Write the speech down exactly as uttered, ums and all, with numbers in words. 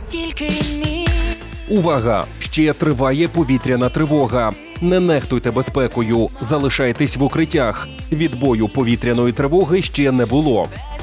тільки мій. Увага! Ще триває повітряна тривога. Не нехтуйте безпекою, залишайтесь в укриттях. Відбою повітряної тривоги ще не було.